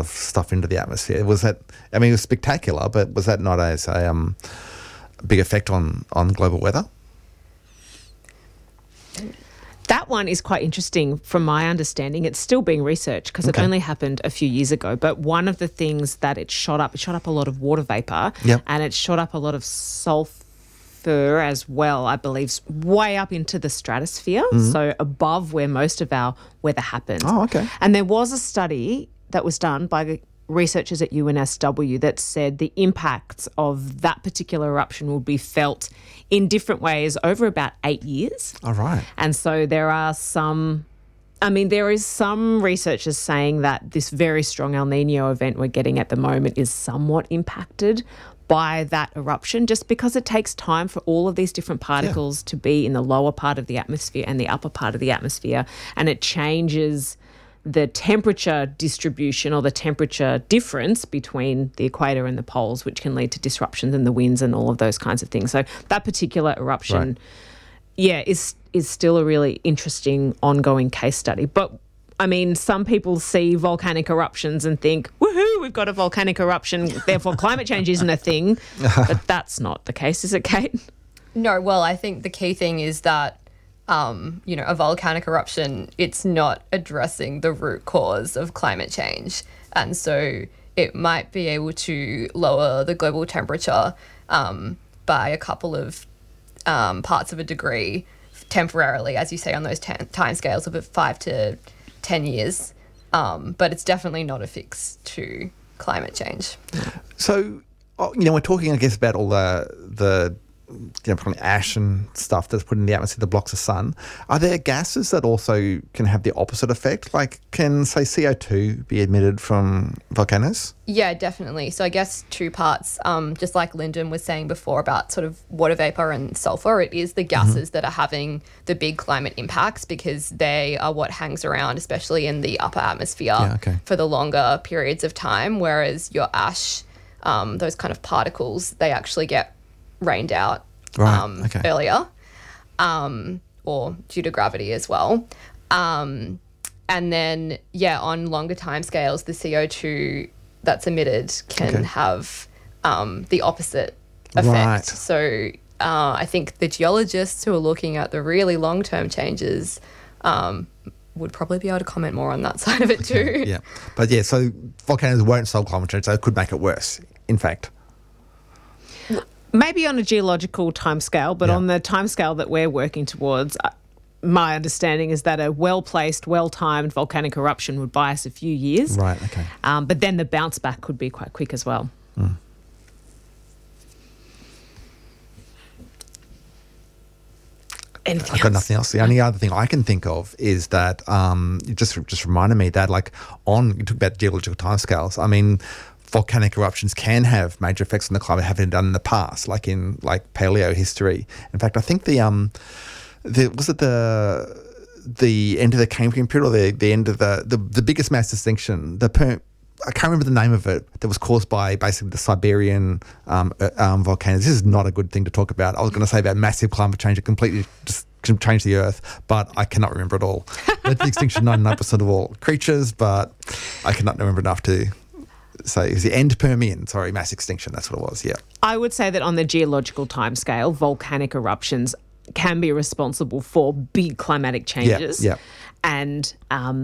of stuff into the atmosphere. Was that? I mean, it was spectacular, but was that not as a big effect on global weather? That one is quite interesting from my understanding. It's still being researched because it only happened a few years ago. But one of the things that it shot up a lot of water vapour, and it shot up a lot of sulphur as well, I believe, way up into the stratosphere, so above where most of our weather happens. Oh, okay. And there was a study that was done by the researchers at UNSW that said the impacts of that particular eruption will be felt in different ways over about 8 years. All right. And so there is some researchers saying that this very strong El Nino event we're getting at the moment is somewhat impacted by that eruption, just because it takes time for all of these different particles to be in the lower part of the atmosphere and the upper part of the atmosphere, and it changes the temperature distribution or the temperature difference between the equator and the poles, which can lead to disruptions in the winds and all of those kinds of things. So that particular eruption, is still a really interesting ongoing case study. But, I mean, some people see volcanic eruptions and think, woohoo, we've got a volcanic eruption, therefore climate change isn't a thing. But that's not the case, is it, Kate? No, well, I think the key thing is that a volcanic eruption, it's not addressing the root cause of climate change. And so it might be able to lower the global temperature by a couple of parts of a degree temporarily, as you say, on those timescales of 5 to 10 years. But it's definitely not a fix to climate change. So, we're talking, I guess, about all the probably ash and stuff that's put in the atmosphere that blocks the sun. Are there gases that also can have the opposite effect? Like, can, say, CO2 be emitted from volcanoes? Yeah, definitely. So I guess two parts, just like Lyndon was saying before about sort of water vapour and sulphur, it is the gases that are having the big climate impacts because they are what hangs around, especially in the upper atmosphere for the longer periods of time, whereas your ash, those kind of particles, they actually get rained out earlier or due to gravity as well. And then, on longer timescales, the CO2 that's emitted can have the opposite effect. Right. So I think the geologists who are looking at the really long-term changes would probably be able to comment more on that side of it too. Yeah. But, so volcanoes won't solve climate change, so it could make it worse, in fact. Maybe on a geological timescale, but on the timescale that we're working towards, my understanding is that a well-placed, well-timed volcanic eruption would buy us a few years. Right, okay. But then the bounce back could be quite quick as well. I've got nothing else. The only other thing I can think of is that it just reminded me that, you talk about geological timescales. I mean, volcanic eruptions can have major effects on the climate, have been done in the past, like in paleo history. In fact, I think the end of the Cambrian period, or the end of the biggest mass extinction, I can't remember the name of it, that was caused by basically the Siberian volcanoes. This is not a good thing to talk about. I was going to say about massive climate change, it completely just change the Earth, but I cannot remember it all. Led to the extinction of 99% of all creatures, but I cannot remember enough to say. It was the end Permian, mass extinction, that's what it was, yeah. I would say that on the geological timescale, volcanic eruptions can be responsible for big climatic changes. Yeah. And,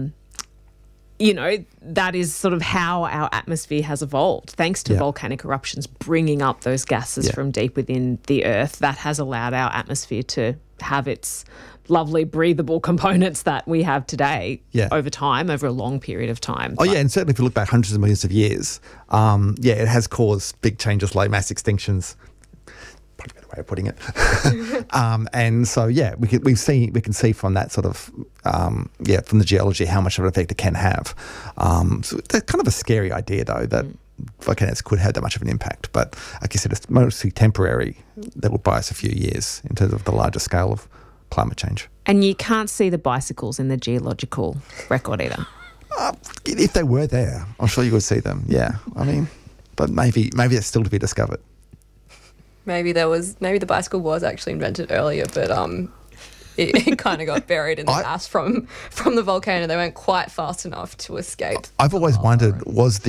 that is sort of how our atmosphere has evolved. Thanks to volcanic eruptions bringing up those gases from deep within the Earth, that has allowed our atmosphere to have its lovely breathable components that we have today over time, over a long period of time. And certainly if you look back hundreds of millions of years, it has caused big changes like mass extinctions. Probably a better way of putting it. And so, we can see from that sort of, from the geology how much of an effect it can have. So that's kind of a scary idea, though, that volcanoes could have that much of an impact. But like you said, it's mostly temporary. That will buy us a few years in terms of the larger scale of climate change. And you can't see the bicycles in the geological record either. If they were there, I'm sure you would see them, yeah. I mean, but maybe it's still to be discovered. Maybe the bicycle was actually invented earlier, but it kind of got buried in the ash from the volcano. They weren't quite fast enough to escape. I've always wondered, was